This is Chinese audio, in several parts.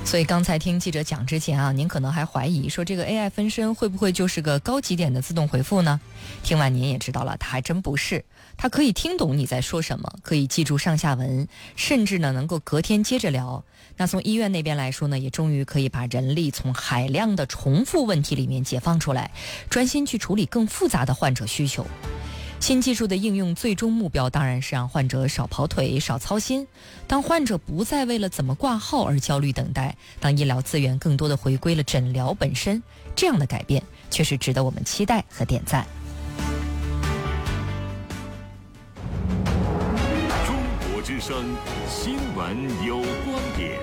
所以刚才听记者讲之前啊，您可能还怀疑说这个 AI 分身会不会就是个高级点的自动回复呢？听完您也知道了，它还真不是。它可以听懂你在说什么，可以记住上下文，甚至呢能够隔天接着聊。那从医院那边来说呢，也终于可以把人力从海量的重复问题里面解放出来，专心去处理更复杂的患者需求。新技术的应用最终目标当然是让患者少跑腿、少操心。当患者不再为了怎么挂号而焦虑等待，当医疗资源更多的回归了诊疗本身，这样的改变确实值得我们期待和点赞。 中国之声新闻有观点，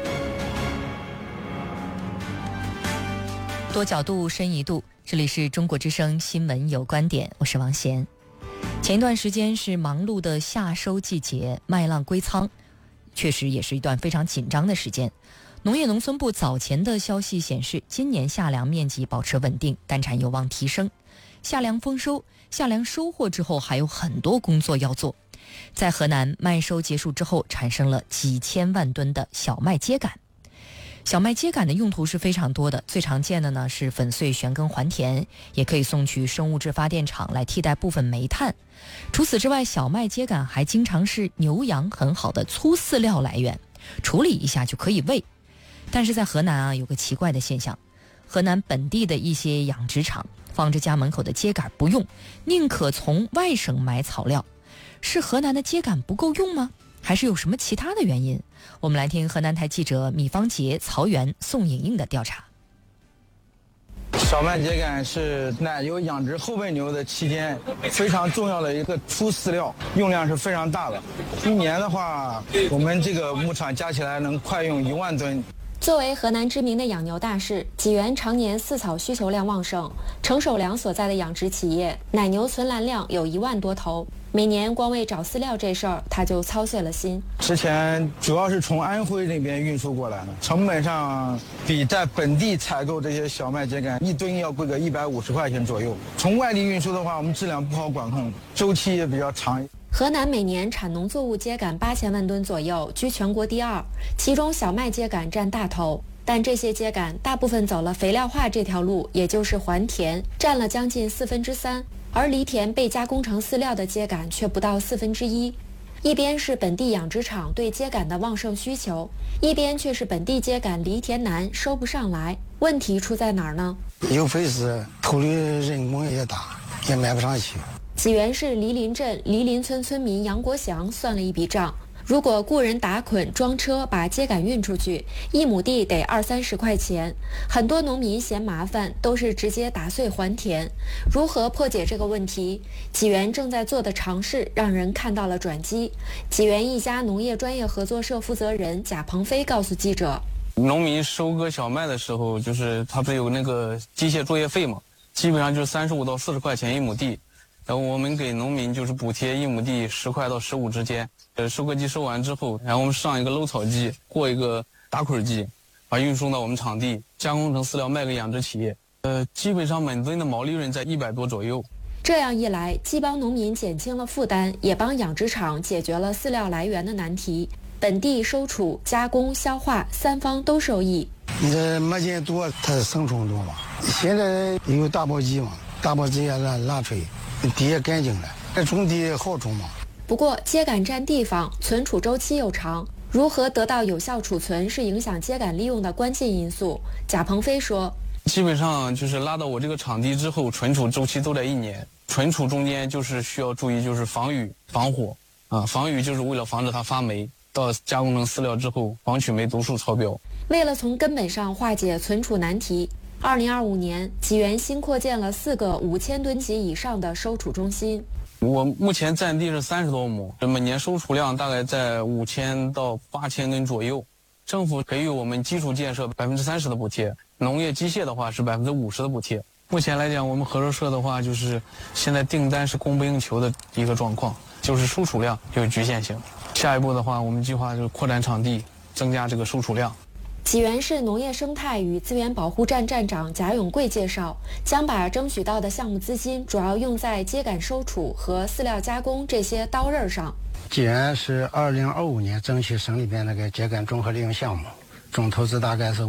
多角度深一度，这里是中国之声新闻有观点，我是王贤。前一段时间是忙碌的夏收季节，麦浪归仓，确实也是一段非常紧张的时间。农业农村部早前的消息显示，今年夏粮面积保持稳定，单产有望提升。夏粮丰收，夏粮收获之后还有很多工作要做。在河南，麦收结束之后，产生了几千万吨的小麦秸秆。小麦秸秆的用途是非常多的，最常见的呢是粉碎旋耕还田，也可以送去生物质发电厂来替代部分煤炭。除此之外，小麦秸秆还经常是牛羊很好的粗饲料来源，处理一下就可以喂。但是在河南啊，有个奇怪的现象，河南本地的一些养殖场放着家门口的秸秆不用，宁可从外省买草料。是河南的秸秆不够用吗？还是有什么其他的原因？我们来听河南台记者米方杰、曹源、宋颖颖的调查。 小麦秸秆是奶牛养殖后备牛的期间非常重要的一个粗饲料，用量是非常大的。一年的话，我们这个牧场加起来能快用1万吨。 作为河南知名的养牛大市，济源常年饲草需求量旺盛，程守良所在的养殖企业奶牛存栏量有1万多头，每年光为找饲料这事儿他就操碎了心。 之前主要是从安徽那边运输过来的，成本上比在本地采购这些小麦秸秆1吨要贵个150块钱左右。从外地运输的话，我们质量不好管控，周期也比较长。 河南每年产农作物秸秆8000万吨左右，居全国第2，其中小麦秸秆占大头。但这些秸秆大部分走了肥料化这条路，也就是还田，占了将近3/4，而犁田被加工成饲料的秸秆却不到1/4。一边是本地养殖场对秸秆的旺盛需求，一边却是本地秸秆犁田难，收不上来。问题出在哪儿呢？ 又费事，投的人工也大，也买不上去。 济源市黎林镇黎林村村民杨国祥算了一笔账，如果雇人打捆装车把秸秆运出去，1亩地得20-30块钱。很多农民嫌麻烦，都是直接打碎还田。如何破解这个问题？济源正在做的尝试让人看到了转机。济源一家农业专业合作社负责人贾鹏飞告诉记者， 农民收割小麦的时候，就是他不是有那个机械作业费嘛，基本上就是35到40块钱1亩地。然后我们给农民就是补贴1亩地10块到15之间。收割机收完之后，然后我们上一个搂草机，过一个打捆机，把运送到我们场地，加工成饲料卖给养殖企业。基本上每吨的毛利润在100多左右。 这样一来，既帮农民减轻了负担，也帮养殖场解决了饲料来源的难题。本地收储、加工、消化3方都受益。 你这麦秸多，它生虫多嘛。现在有大包机嘛，大包机也拉吹。地也干净了，这种地好种嘛。 不过秸秆占地方，存储周期又长，如何得到有效储存是影响秸秆利用的关键因素。贾鹏飞说， 基本上就是拉到我这个场地之后，存储周期都在1年。存储中间就是需要注意，就是防雨防火啊，防雨就是为了防止它发霉，到加工成饲料之后，防曲霉毒素超标。 为了从根本上化解存储难题，2025年，济源新扩建了4个5000吨级以上的收储中心。 我目前占地是30多亩，每年收储量大概在5000到8000吨左右。政府给予我们基础建设30%的补贴，农业机械的话是50%的补贴。目前来讲，我们合作社的话，就是现在订单是供不应求的一个状况，就是收储量有局限性。下一步的话，我们计划就是扩展场地，增加这个收储量。 济源市农业生态与资源保护站站长贾永贵介绍，将把争取到的项目资金主要用在秸秆收储和饲料加工这些刀刃上。 济源是2025年争取省里边那个秸秆综合利用项目，总投资大概是